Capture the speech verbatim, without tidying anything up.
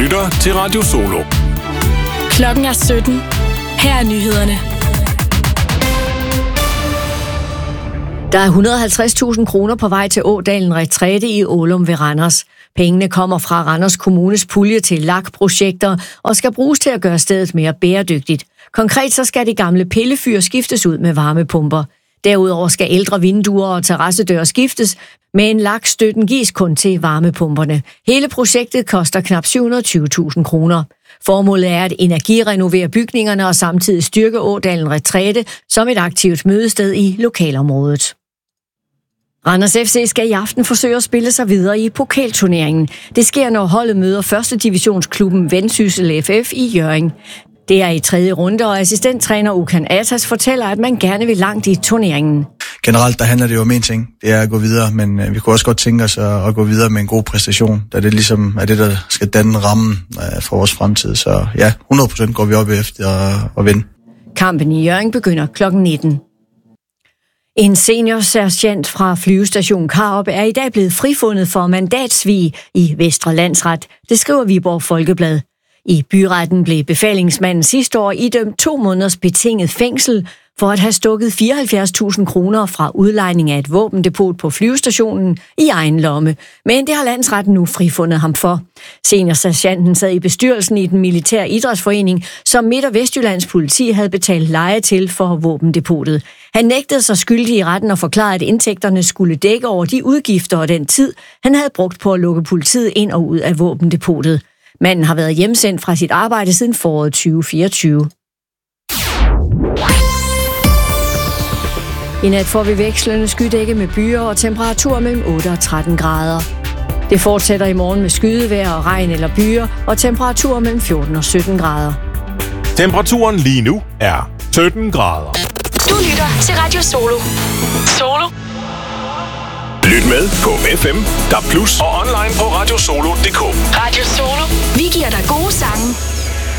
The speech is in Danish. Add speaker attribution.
Speaker 1: lytter til Radio Solo.
Speaker 2: Klokken er sytten. Her er nyhederne.
Speaker 3: Der er et hundrede og halvtreds tusind kroner på vej til Ådalen Retræte i Ålum ved Randers. Pengene kommer fra Randers Kommunes pulje til L A K-projekter og skal bruges til at gøre stedet mere bæredygtigt. Konkret så skal de gamle pillefyr skiftes ud med varmepumper. Derudover skal ældre vinduer og terrassedøre skiftes, men L A K-støtten gives kun til varmepumperne. Hele projektet koster knap syv hundrede og tyve tusind kroner. Formålet er at energirenovere bygningerne og samtidig styrke Ådalen Retræte som et aktivt mødested i lokalområdet. Randers F C skal i aften forsøge at spille sig videre i pokalturneringen. Det sker, når holdet møder første divisionsklubben Vendsyssel F F i Hjørring. Det er i tredje runde, og assistenttræner Okan Atas fortæller, at man gerne vil langt i turneringen.
Speaker 4: Generelt der handler det jo om en ting, det er at gå videre, men øh, vi kunne også godt tænke os at, at gå videre med en god præstation, da det ligesom er det, der skal danne rammen øh, for vores fremtid. Så ja, hundrede procent går vi op efter at, at vinde.
Speaker 3: Kampen i Hjørring begynder klokken nitten. En seniorsergeant fra flyvestation Karup er i dag blevet frifundet for mandatsvig i Vestre Landsret. Det skriver Viborg Folkeblad. I byretten blev befalingsmanden sidste år idømt to måneders betinget fængsel for at have stukket fireoghalvfjerds tusind kroner fra udlejning af et våbendepot på flyvestationen i egen lomme. Men det har landsretten nu frifundet ham for. Seniorsergeanten sad i bestyrelsen i den militære idrætsforening, som Midt- og Vestjyllands politi havde betalt leje til for våbendepotet. Han nægtede sig skyldig i retten og forklarede, at indtægterne skulle dække over de udgifter og den tid, han havde brugt på at lukke politiet ind og ud af våbendepotet. Manden har været hjemsendt fra sit arbejde siden foråret tyve fireogtyve. I nat får vi vekslende skydække med byer og temperaturer mellem otte og tretten grader. Det fortsætter i morgen med skydevejr og regn eller byer og temperaturer mellem fjorten og sytten grader.
Speaker 1: Temperaturen lige nu er sytten grader.
Speaker 2: Du lytter til Radio Solo. Solo.
Speaker 1: Lyt med på F M, D A B plus og online på radiosolo punktum d k.
Speaker 2: Radio Solo. Vi giver dig gode sange